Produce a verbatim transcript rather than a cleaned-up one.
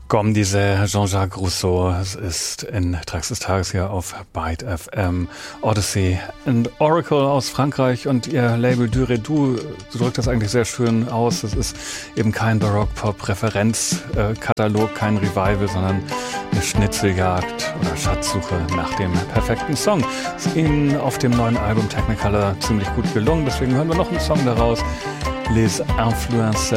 Comme disait Jean-Jacques Rousseau, es ist in Tracks des Tages hier auf Byte F M. Odyssey und Oracle aus Frankreich und ihr Label Du Redou drückt das eigentlich sehr schön aus. Es ist eben kein Baroque-Pop-Referenzkatalog, kein Revival, sondern eine Schnitzeljagd oder Schatzsuche nach dem perfekten Song. Ist ihnen auf dem neuen Album Technicolor ziemlich gut gelungen, deswegen hören wir noch einen Song daraus. Les Influenceurs